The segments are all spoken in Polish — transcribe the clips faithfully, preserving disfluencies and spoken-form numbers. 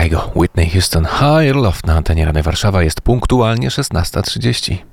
Kygo, Whitney Houston, Higher Love na antenie Radia Warszawa. Jest punktualnie szesnasta trzydzieści.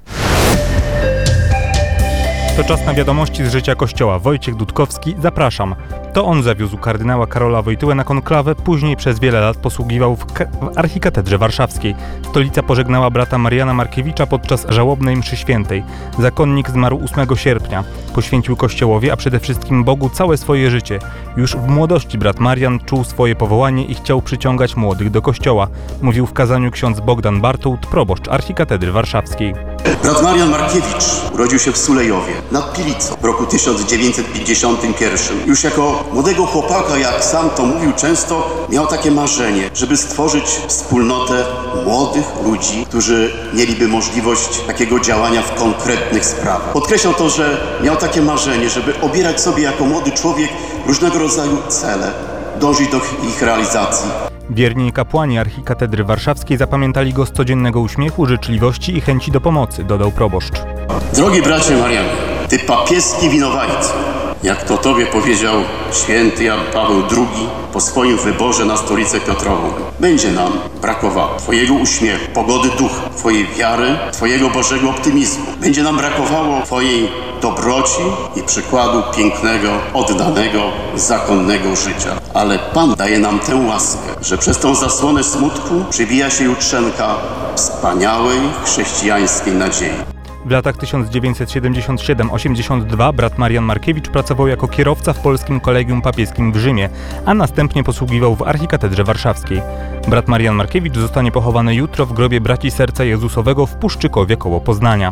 To czas na wiadomości z życia Kościoła. Wojciech Dudkowski, zapraszam. To on zawiózł kardynała Karola Wojtyłę na konklawę, później przez wiele lat posługiwał w, Ka- w archikatedrze warszawskiej. Stolica pożegnała brata Mariana Markiewicza podczas żałobnej mszy świętej. Zakonnik zmarł ósmego sierpnia. Poświęcił Kościołowi, a przede wszystkim Bogu całe swoje życie. Już w młodości brat Marian czuł swoje powołanie i chciał przyciągać młodych do Kościoła. Mówił w kazaniu ksiądz Bogdan Bartołt, proboszcz archikatedry warszawskiej. Brat Marian Markiewicz urodził się w Sulejowie nad Pilicą w roku tysiąc dziewięćset pięćdziesiątym pierwszym. Już jako młodego chłopaka, jak sam to mówił często, miał takie marzenie, żeby stworzyć wspólnotę młodych ludzi, którzy mieliby możliwość takiego działania w konkretnych sprawach. Podkreślał to, że miał takie marzenie, żeby obierać sobie jako młody człowiek różnego rodzaju cele, dążyć do ich realizacji. Wierni kapłani archikatedry warszawskiej zapamiętali go z codziennego uśmiechu, życzliwości i chęci do pomocy, dodał proboszcz. Drogi bracie Marianie, ty papieski winowajco, jak to tobie powiedział święty Jan Paweł drugi po swoim wyborze na stolicę Piotrową, będzie nam brakowało twojego uśmiechu, pogody ducha, twojej wiary, twojego Bożego optymizmu. Będzie nam brakowało twojej dobroci i przykładu pięknego, oddanego, zakonnego życia. Ale Pan daje nam tę łaskę, że przez tą zasłonę smutku przybija się jutrzenka wspaniałej chrześcijańskiej nadziei. W latach tysiąc dziewięćset siedemdziesiąt siedem osiemdziesiąt dwa brat Marian Markiewicz pracował jako kierowca w Polskim Kolegium Papieskim w Rzymie, a następnie posługiwał w archikatedrze warszawskiej. Brat Marian Markiewicz zostanie pochowany jutro w grobie Braci Serca Jezusowego w Puszczykowie koło Poznania.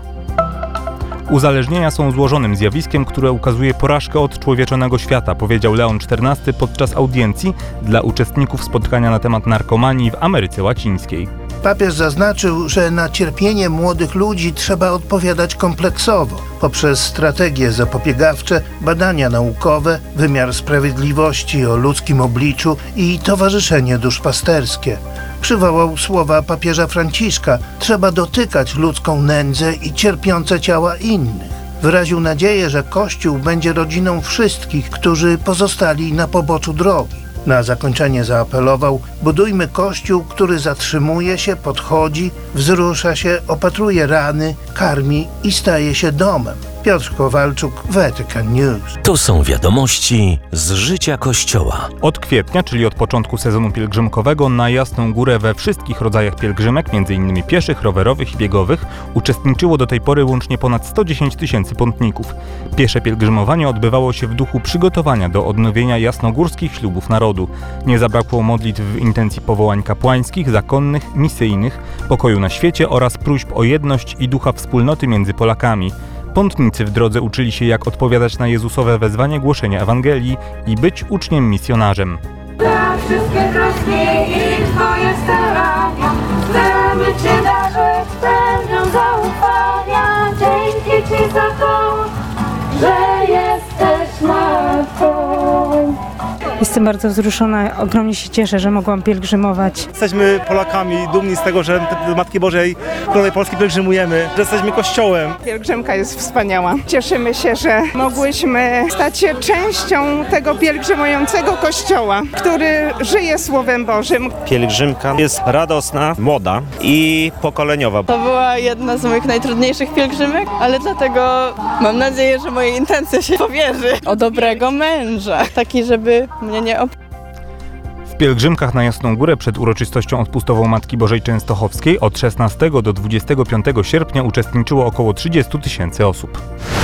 Uzależnienia są złożonym zjawiskiem, które ukazuje porażkę odczłowieczonego świata, powiedział Leon czternasty podczas audiencji dla uczestników spotkania na temat narkomanii w Ameryce Łacińskiej. Papież zaznaczył, że na cierpienie młodych ludzi trzeba odpowiadać kompleksowo, poprzez strategie zapobiegawcze, badania naukowe, wymiar sprawiedliwości o ludzkim obliczu i towarzyszenie duszpasterskie. Przywołał słowa papieża Franciszka: trzeba dotykać ludzką nędzę i cierpiące ciała innych. Wyraził nadzieję, że Kościół będzie rodziną wszystkich, którzy pozostali na poboczu drogi. Na zakończenie zaapelował: budujmy Kościół, który zatrzymuje się, podchodzi, wzrusza się, opatruje rany, karmi i staje się domem. Piotr Kowalczuk, Vatican News. To są wiadomości z życia Kościoła. Od kwietnia, czyli od początku sezonu pielgrzymkowego, na Jasną Górę we wszystkich rodzajach pielgrzymek, między innymi pieszych, rowerowych i biegowych, uczestniczyło do tej pory łącznie ponad sto dziesięć tysięcy pątników. Piesze pielgrzymowanie odbywało się w duchu przygotowania do odnowienia jasnogórskich ślubów narodu. Nie zabrakło modlitw w intencji powołań kapłańskich, zakonnych, misyjnych, pokoju na świecie oraz próśb o jedność i ducha wspólnoty między Polakami. Pątnicy w drodze uczyli się, jak odpowiadać na Jezusowe wezwanie głoszenia Ewangelii i być uczniem misjonarzem. Za wszystkie troski i Twoje starania chcemy Cię darzyć pełnią zaufania. Dzięki Ci za to, że jesteś matką. Jestem bardzo wzruszona, ogromnie się cieszę, że mogłam pielgrzymować. Jesteśmy Polakami, dumni z tego, że do Matki Bożej Królowej Polski pielgrzymujemy, że jesteśmy Kościołem. Pielgrzymka jest wspaniała. Cieszymy się, że mogłyśmy stać się częścią tego pielgrzymującego Kościoła, który żyje Słowem Bożym. Pielgrzymka jest radosna, młoda i pokoleniowa. To była jedna z moich najtrudniejszych pielgrzymek, ale dlatego mam nadzieję, że moje intencje się powierzy. O dobrego męża, taki, żeby mnie nie op... W pielgrzymkach na Jasną Górę przed uroczystością odpustową Matki Bożej Częstochowskiej od szesnastego do dwudziestego piątego sierpnia uczestniczyło około trzydzieści tysięcy osób.